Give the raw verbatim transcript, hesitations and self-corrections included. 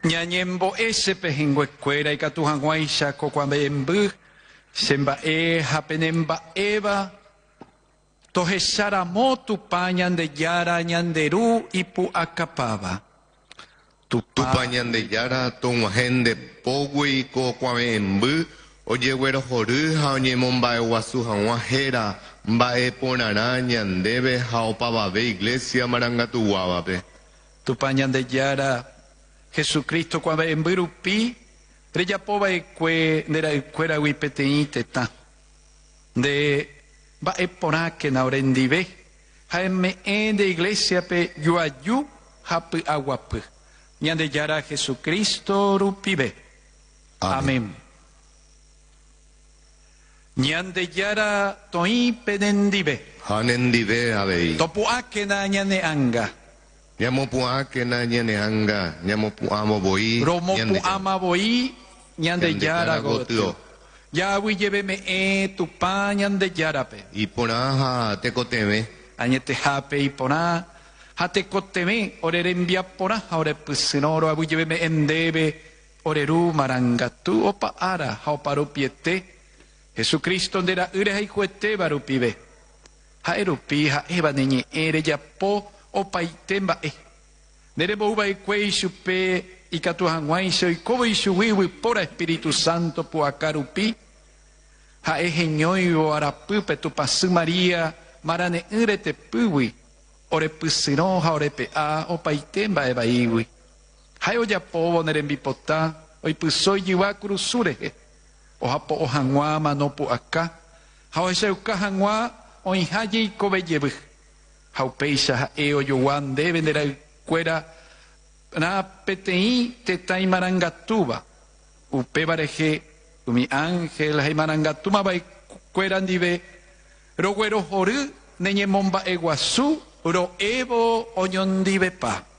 Ñañembo ese pejengwe cuera y catujanguaisha cocuambembu, semba e japenemba eva, tojesaramo tu pañan de yara ñanderu y pu acapaba. Tu pañan de yara, tu gente pogui cocuambembu, oye güero joru, jaoñemomba e guasu jaguajera, mbae ponara ñandebe jaopaba iglesia marangatuabape. Tu pañan de yara, Jesucristo cuando en Birupi, ella poba e cue nera e cuera wipeteite ta. De va e pona que na orendive, jaime en de iglesia pe yuayu hapu aguapu. Ñande yara Jesucristo rupibe. Amén. Ñande yara toi penendive. Hanendive abei. Topu ake na ñane anga. Nyamo pua que na nyane anga, nyamo puamo boi, Romo puama boi, ñande yara gotio. Ya wi lleveme e tu pa ñande yarape. Y ponaja te coteme. Añete jape y pona, jate coteme, orerembia pona, ore pusinoro, abu lleveme endebe, oreru marangatu, opa ara, haoparu piete. Jesucristo ndera ure y juete barupibe. Ha erupi, ha eba neñe ere ya po, opa itemba e. Nerebo uba e kwei supe i katuhanguai so i kobo i suwiwi pora Espíritu Santo pu akarupi. Ha e heñoi o arapu pe tu pasu Maria marane ure te puwi. Ore pusino ha ore pe a opa itemba e baiwi. Ha e oja povo nerembi pota o i pusoi jiwa kurusurehe. O hapo o hangwa mano pu aka. Ha o ese uka hangwa o i haji i kobe yebu. Haupeisa eo yuan debe de la cuera na petei tetai marangatuba upe bareje umi ángel hay marangatuma bai cuera ndive ro güero joru neñe momba eguasu ro evo oñondive pa